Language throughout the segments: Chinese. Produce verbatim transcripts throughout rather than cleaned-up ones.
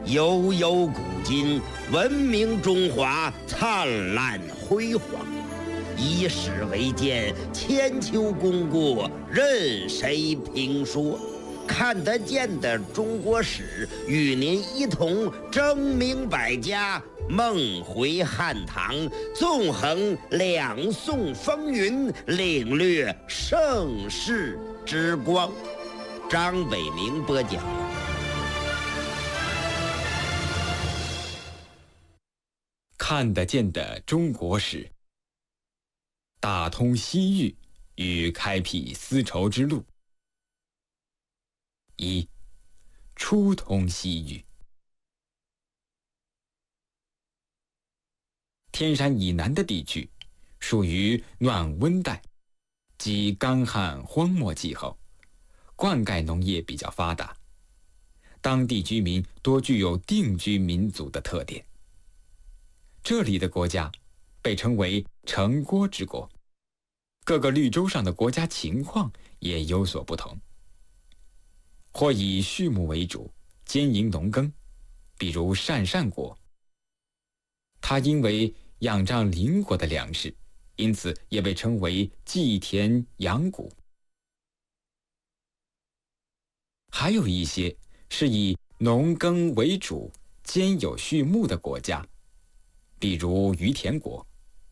悠悠古今，文明中华灿烂辉煌。以史为鉴，千秋功过任谁评说。看得见的中国史，与您一同争鸣百家，梦回汉唐，纵横两宋风云，领略盛世之光。张伟明播讲。 看得见的中国史，打通西域与开辟丝绸之路。一、初通西域。天山以南的地区属于暖温带，即干旱荒漠气候，灌溉农业比较发达，当地居民多具有定居民族的特点。这里的国家被称为城郭之国，各个绿洲上的国家情况也有所不同，或以畜牧为主，兼营农耕，比如鄯善国，它因为仰仗邻国的粮食，因此也被称为祭田养谷。还有一些是以农耕为主，兼有畜牧的国家，比如于田国。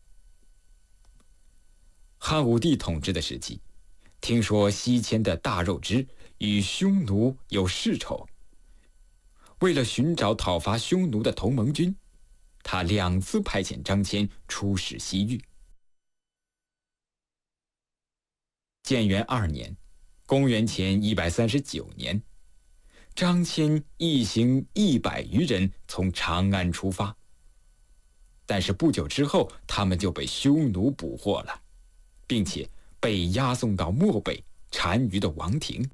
汉武帝统治的时期，听说西迁的大肉支与匈奴有世仇，为了寻找讨伐匈奴的同盟军，他两次派遣张骞出使西域。建元二年，公元前一百三十九年，张骞一行一百余人从长安出发，但是不久之后，他们就被匈奴捕获了，并且被押送到漠北单于的王庭。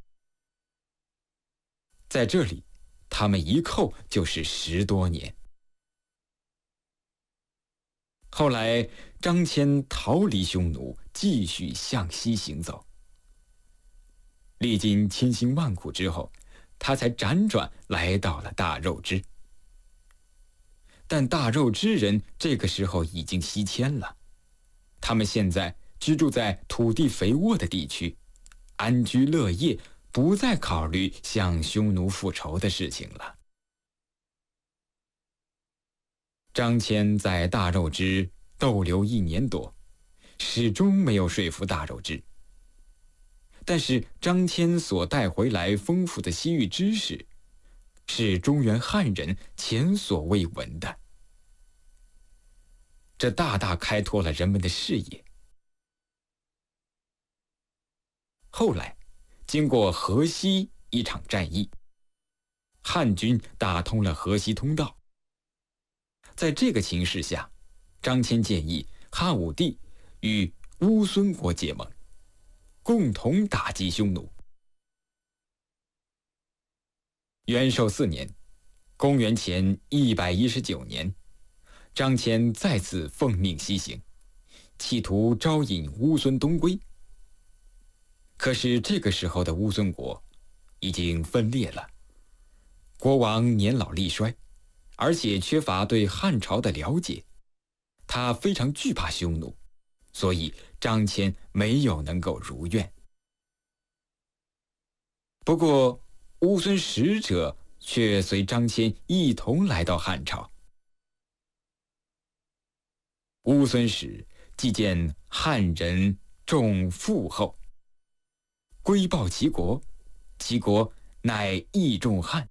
在这里，他们一扣就是十多年。后来，张骞逃离匈奴，继续向西行走。历经千辛万苦之后，他才辗转来到了大肉支。但大肉支人这个时候已经西迁了，他们现在居住在土地肥沃的地区，安居乐业，不再考虑向匈奴复仇的事情了。张骞在大肉支逗留一年多，始终没有说服大肉支。但是张骞所带回来丰富的西域知识，是中原汉人前所未闻的，这大大开拓了人们的视野。后来，经过河西一场战役，汉军打通了河西通道。在这个情势下，张骞建议汉武帝与乌孙国结盟，共同打击匈奴。元寿四年，公元前一百一十九年，张骞再次奉命西行，企图招引乌孙东归。可是这个时候的乌孙国已经分裂了，国王年老力衰，而且缺乏对汉朝的了解，他非常惧怕匈奴，所以张骞没有能够如愿。不过乌孙使者却随张骞一同来到汉朝。乌孙使既见汉人重富厚，归报齐国，齐国乃义重汉，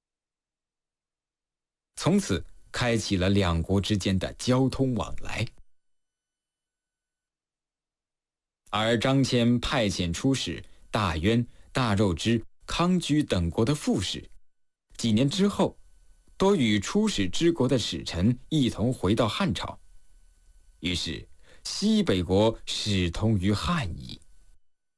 从此开启了两国之间的交通往来。而张骞派遣出使大渊、大肉支、康居等国的副使，几年之后，多与出使之国的使臣一同回到汉朝，于是西北国始通于汉矣。